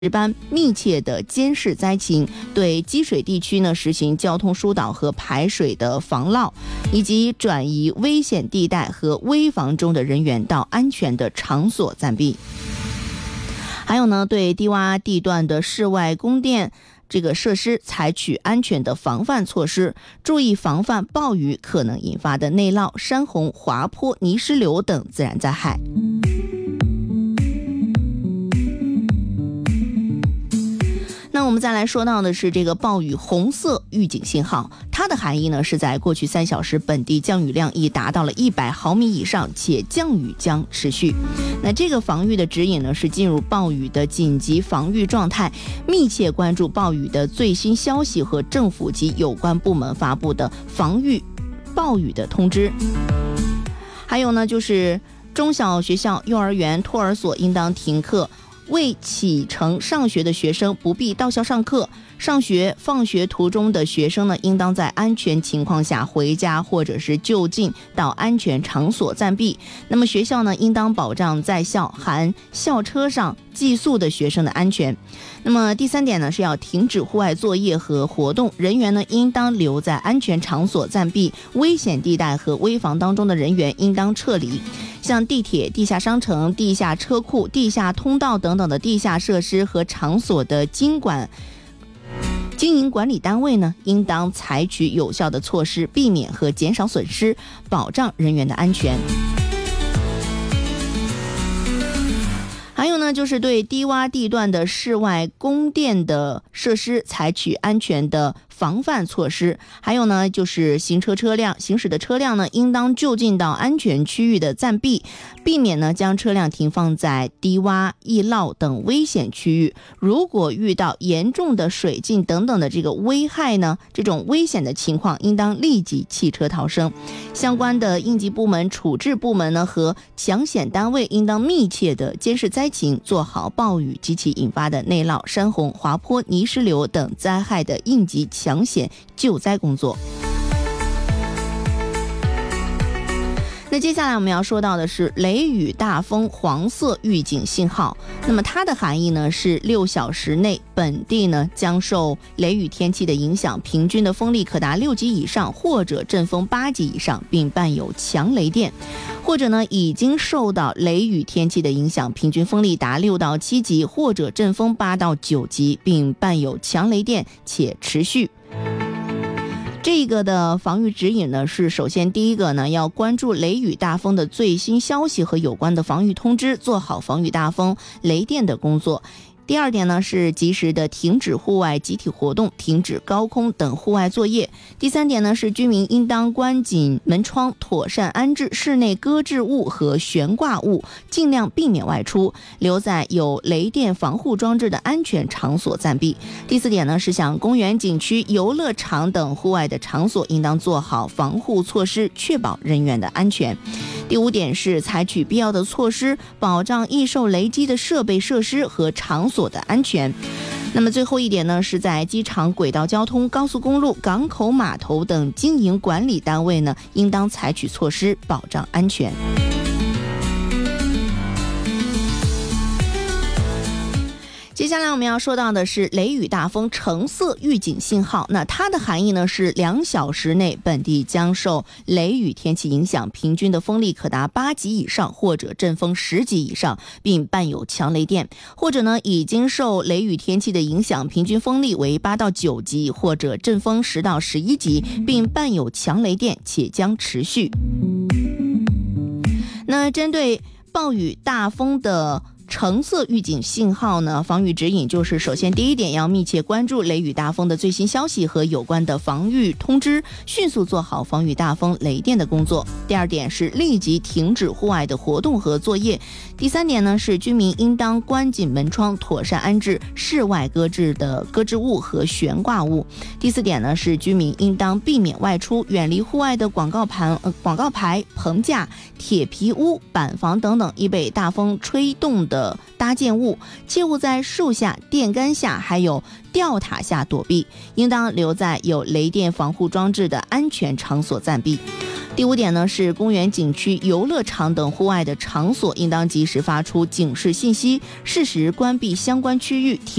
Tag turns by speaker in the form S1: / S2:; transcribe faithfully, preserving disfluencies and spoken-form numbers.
S1: 值班密切的监视灾情，对积水地区呢实行交通疏导和排水的防涝，以及转移危险地带和危房中的人员到安全的场所暂避。还有呢，对低洼地段的室外供电这个设施采取安全的防范措施，注意防范暴雨可能引发的内涝、山洪、滑坡、泥石流等自然灾害。那我们再来说到的是这个暴雨红色预警信号，它的含义呢是在过去三小时本地降雨量已达到了一百毫米以上，且降雨将持续。那这个防御的指引呢是进入暴雨的紧急防御状态，密切关注暴雨的最新消息和政府及有关部门发布的防御暴雨的通知。还有呢，就是中小学校、幼儿园、托儿所应当停课。未启程上学的学生不必到校上课，上学放学途中的学生呢，应当在安全情况下回家或者是就近到安全场所暂避。那么学校呢，应当保障在校含校车上寄宿的学生的安全。那么第三点呢，是要停止户外作业和活动，人员呢应当留在安全场所暂避，危险地带和危房当中的人员应当撤离。像地铁、地下商城、地下车库、地下通道等等的地下设施和场所的经管经营管理单位呢，应当采取有效的措施，避免和减少损失，保障人员的安全。还有呢，就是对低洼地段的室外供电的设施采取安全的防范措施。还有呢，就是行车车辆行驶的车辆呢，应当就近到安全区域的暂避，避免呢将车辆停放在低洼、易涝等危险区域。如果遇到严重的水浸等等的这个危害呢，这种危险的情况，应当立即弃车逃生。相关的应急部门、处置部门呢和抢险单位应当密切的监视灾情，做好暴雨及其引发的内涝、山洪、滑坡、泥石流等灾害的应急抢险救灾工作。那接下来我们要说到的是雷雨大风黄色预警信号。那么它的含义呢是六小时内本地呢将受雷雨天气的影响，平均的风力可达六级以上，或者阵风八级以上，并伴有强雷电。或者呢已经受到雷雨天气的影响，平均风力达六到七级，或者阵风八到九级，并伴有强雷电且持续。这个的防御指引呢是，首先第一个呢要关注雷雨大风的最新消息和有关的防御通知，做好防御大风、雷电的工作。第二点呢是及时的停止户外集体活动，停止高空等户外作业。第三点呢是居民应当关紧门窗，妥善安置室内搁置物和悬挂物，尽量避免外出，留在有雷电防护装置的安全场所暂避。第四点呢是像公园、景区、游乐场等户外的场所应当做好防护措施，确保人员的安全。第五点是采取必要的措施，保障易受雷击的设备设施和场所的安全。那么最后一点呢，是在机场、轨道交通、高速公路、港口、码头等经营管理单位呢，应当采取措施保障安全。接下来我们要说到的是雷雨大风橙色预警信号。那它的含义呢是两小时内本地将受雷雨天气影响，平均的风力可达八级以上，或者阵风十级以上，并伴有强雷电。或者呢已经受雷雨天气的影响，平均风力为八到九级，或者阵风十到十一级，并伴有强雷电且将持续。那针对暴雨大风的橙色预警信号呢，防御指引就是，首先第一点要密切关注雷雨大风的最新消息和有关的防御通知，迅速做好防御大风、雷电的工作。第二点是立即停止户外的活动和作业。第三点呢是居民应当关紧门窗，妥善安置室外搁置的搁置物和悬挂物。第四点呢是居民应当避免外出，远离户外的广告盘、呃、广告牌、棚架、铁皮屋、板房等等易被大风吹动的搭建物，切勿在树下、电杆下还有吊塔下躲避，应当留在有雷电防护装置的安全场所暂避。 第五点呢是公园、景区、游乐场等户外的场所应当及时发出警示信息，适时关闭相关区域。